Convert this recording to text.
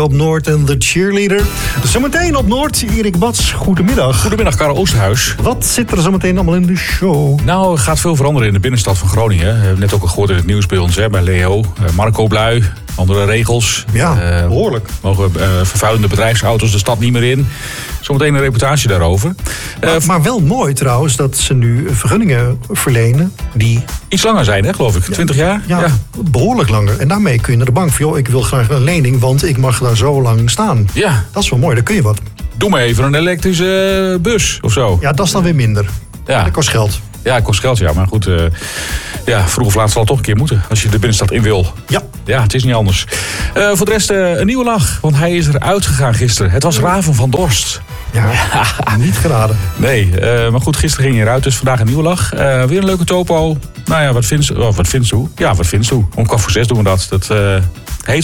Op Noord en The Cheerleader. Zometeen op Noord, Erik Bats. Goedemiddag. Goedemiddag, Karel Oosterhuis. Wat zit er zometeen allemaal in de show? Nou, er gaat veel veranderen in de binnenstad van Groningen. We hebben net ook al gehoord in het nieuws bij ons, bij Leo. Marco Blui, andere regels. Ja, behoorlijk. Mogen vervuilende bedrijfsauto's de stad niet meer in. Zometeen een reportage daarover. Maar wel mooi trouwens dat ze nu vergunningen verlenen die... Iets langer zijn, hè, geloof ik. 20 jaar? Ja, behoorlijk langer. En daarmee kun je naar de bank van, ik wil graag een lening, want ik mag daar zo lang staan. Ja. Dat is wel mooi, dan kun je wat. Doe maar even een elektrische bus of zo. Ja, dat is dan weer minder. Ja. Dat kost geld. Ja, het kost geld, ja. Maar goed, vroeg of laat zal het toch een keer moeten. Als je de binnenstad in wil. Ja, het is niet anders. Voor de rest een nieuwe lach. Want hij is eruit gegaan gisteren. Het was Raven van Dorst. Ja, niet geraden. Nee, maar goed, gisteren ging hij eruit. Dus vandaag een nieuwe lach. Weer een leuke topo. Nou ja, wat vindt u? Ja, wat vindt u? Om 5:45 doen we dat. Dat